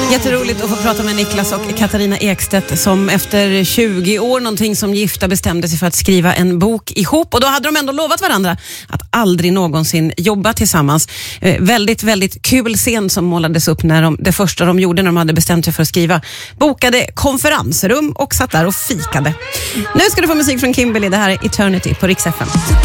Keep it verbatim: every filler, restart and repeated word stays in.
Jätteroligt att få prata med Niklas och Katarina Ekstedt som efter tjugo år någonting som gifta bestämde sig för att skriva en bok ihop. Och då hade de ändå lovat varandra att aldrig någonsin jobba tillsammans. Eh, väldigt, väldigt kul scen som målades upp när de, det första de gjorde när de hade bestämt sig för att skriva. Bokade konferensrum och satt där och fikade. Nu ska du få musik från Kimberly. Det här är Eternity på Rix F M.